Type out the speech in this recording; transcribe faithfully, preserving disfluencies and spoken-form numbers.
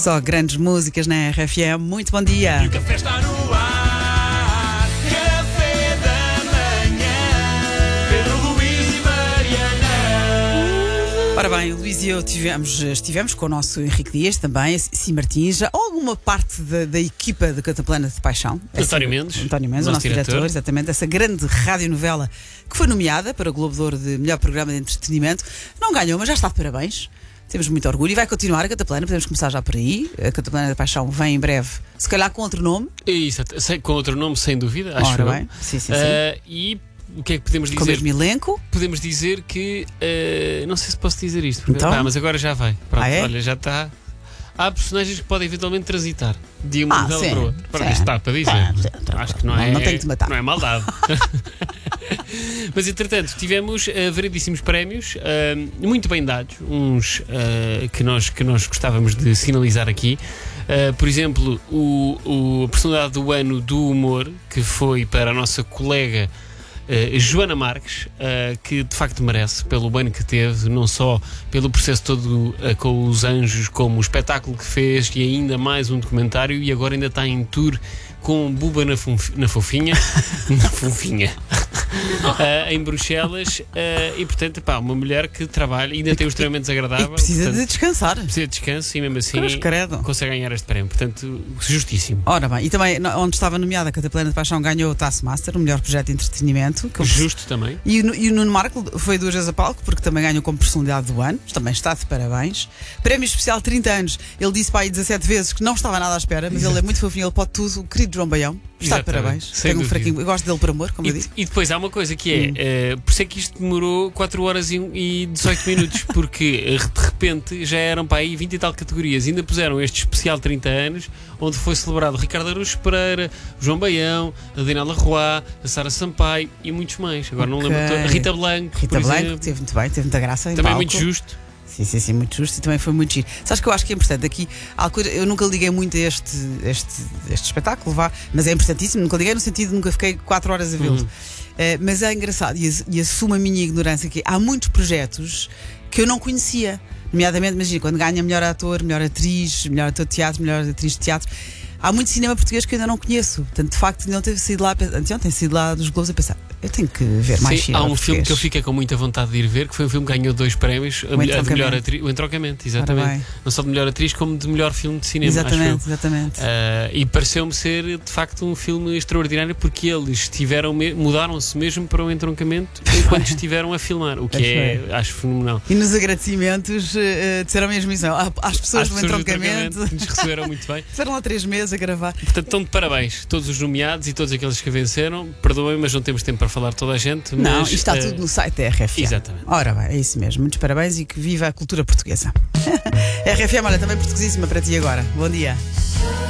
Só grandes músicas na R F M. Muito bom dia. E o café está no ar. Café da manhã. Pedro, Luís e Mariana. Ora bem, o Luís e eu tivemos, estivemos com o nosso Henrique Dias também, Sim Martins, já alguma parte da, da equipa de Cataplana de Paixão. António Mendes. António Mendes, o nosso diretor. diretor, exatamente, essa grande radionovela que foi nomeada para o Globo de Ouro de melhor programa de entretenimento. Não ganhou, mas já está de parabéns. Temos muito orgulho e vai continuar a Cataplana, podemos começar já por aí. A Cataplana da Paixão vem em breve, se calhar com outro nome. Isso, com outro nome, sem dúvida, acho Ora eu. bem, sim, sim, sim. Uh, e o que é que podemos dizer? Com o mesmo elenco. Podemos dizer que, uh, não sei se posso dizer isto, porque, então? pá, mas agora já vai. Pronto, ah, é? Olha, já está. Há personagens que podem eventualmente transitar de uma ah, novela sim, para outra. Para sim. isto está para dizer. Ah, sim, Acho que não, não é. Não tem que te matar. Não é maldade. Mas entretanto, tivemos uh, variedíssimos prémios, uh, muito bem dados, uns uh, que, nós, que nós gostávamos de sinalizar aqui. Uh, por exemplo, o, o, a personalidade do ano do humor, que foi para a nossa colega Uh, Joana Marques, uh, que de facto merece pelo bem que teve, não só pelo processo todo uh, com os anjos, como o espetáculo que fez e ainda mais um documentário, e agora ainda está em tour com Buba na, na fofinha na fofinha uh, em Bruxelas, uh, e portanto, pá, uma mulher que trabalha e ainda tem o extremamente desagradável, e precisa portanto, de descansar, precisa de descanso e mesmo assim consegue ganhar este prémio, portanto, justíssimo. Ora bem, e também onde estava nomeada a Cataplana de Paixão ganhou o Taskmaster, o melhor projeto de entretenimento. Que Justo eu... também. E, e o Nuno Marco foi duas vezes a palco, porque também ganhou como personalidade do ano, também está de parabéns. Prémio especial trinta anos, ele disse para aí dezassete vezes que não estava nada à espera, mas Exato. Ele é muito fofinho, ele pode tudo, o querido João Baião. Está de parabéns. Tem um fraquinho. Eu gosto dele por amor, como e, eu digo. E depois há uma coisa que é, hum. uh, por isso é que isto demorou quatro horas e dezoito minutos, porque uh, de repente já eram para aí vinte e tal categorias. Ainda puseram este especial trinta anos, onde foi celebrado Ricardo Araújo Pereira, João Baião, a Daniela Roy, a Sara Sampaio e muitos mais. Agora okay. não lembro. A Rita Blanco. Rita por Blanco, exemplo. teve muito bem, teve muita graça. Também palco. muito justo. Sim, sim, sim, muito justo e também foi muito giro. Sabes que eu acho que é importante aqui, eu nunca liguei muito a este, este, este espetáculo, vá, mas é importantíssimo, nunca liguei no sentido de nunca fiquei quatro horas a vê-lo. Uhum. Uh, mas é engraçado e, e assumo a minha ignorância que há muitos projetos que eu não conhecia. Nomeadamente, imagina, quando ganha melhor ator, melhor atriz, melhor ator de teatro, melhor atriz de teatro. Há muito cinema português que eu ainda não conheço. Portanto, de facto, não ter sido lá, anteontem sido lá dos Globos a pensar, eu tenho que ver mais Sim, cinema há um português. filme que eu fiquei com muita vontade de ir ver, que foi um filme que ganhou dois prémios, a, melhor, a de melhor atriz, o Entrocamento, exatamente. Não só de melhor atriz, como de melhor filme de cinema. Exatamente, acho exatamente. Uh, e pareceu-me ser de facto um filme extraordinário, porque eles tiveram mudaram-se mesmo para o Entroncamento enquanto estiveram a filmar, o que é, é acho fenomenal. E nos agradecimentos uh, disseram mesmo isso às pessoas, às pessoas do Entroncamento, que nos receberam muito bem. Estiveram lá três meses a gravar. Portanto, estão de parabéns todos os nomeados e todos aqueles que venceram. Perdoem, mas não temos tempo para falar de toda a gente. Mas, não, isto está uh, tudo no site da R F M. Exatamente. Ora bem, é isso mesmo. Muitos parabéns e que viva a cultura portuguesa. R F M, olha, também portuguesíssima para ti agora. Bom dia.